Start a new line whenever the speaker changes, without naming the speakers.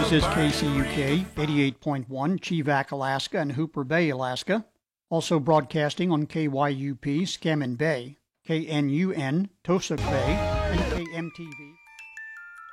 This is KCUK 88.1, Chevak, Alaska, and Hooper Bay, Alaska. Also broadcasting on KYUP, Scammon Bay, KNUN, Tosuc Bay, and KMTV.